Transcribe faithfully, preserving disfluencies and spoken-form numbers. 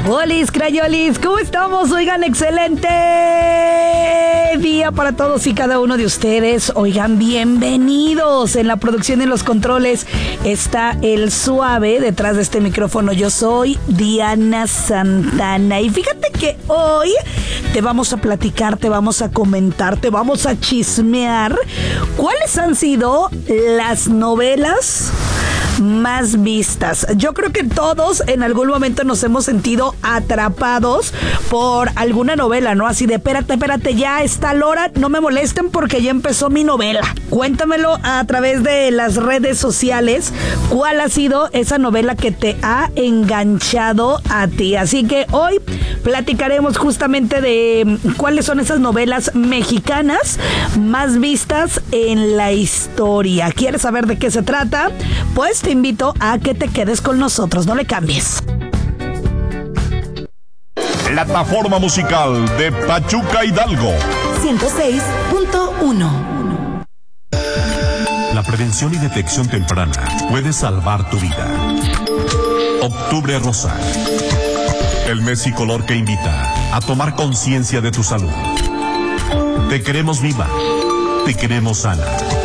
Olis, crayolis, ¿cómo estamos? Oigan, excelente día para todos y cada uno de ustedes. Oigan, bienvenidos. En la producción y en los controles está el Suave. Detrás de este micrófono yo soy Diana Santana. Y fíjate que hoy te vamos a platicar, te vamos a comentar, te vamos a chismear cuáles han sido las novelas más vistas. Yo creo que todos en algún momento nos hemos sentido atrapados por alguna novela, ¿no? Así de, espérate, espérate, ya está la hora, no me molesten porque ya empezó mi novela. Cuéntamelo a través de las redes sociales, cuál ha sido esa novela que te ha enganchado a ti. Así que hoy platicaremos justamente de cuáles son esas novelas mexicanas más vistas en la historia. ¿Quieres saber de qué se trata? Pues te invito a que te quedes con nosotros, no le cambies. Plataforma musical de Pachuca Hidalgo. ciento seis punto uno. La prevención y detección temprana puede salvar tu vida. Octubre Rosa. El mes y color que invita a tomar conciencia de tu salud. Te queremos viva. Te queremos sana.